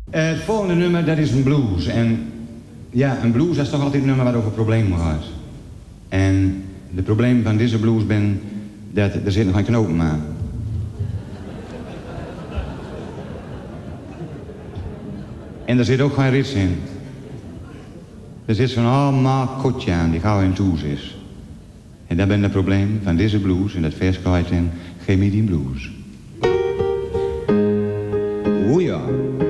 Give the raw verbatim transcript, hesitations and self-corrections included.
Uh, het volgende nummer, dat is een blues. En ja, een blues dat is toch altijd een nummer waar over problemen gaat. En het probleem van deze blues ben dat er zit nog geen knopen aan. En er zit ook geen rits in. Er zit zo'n allemaal kotje aan die gauw in toes is. En dat ben het probleem van deze blues en dat vers kwijt in Geef me die blues. O ja.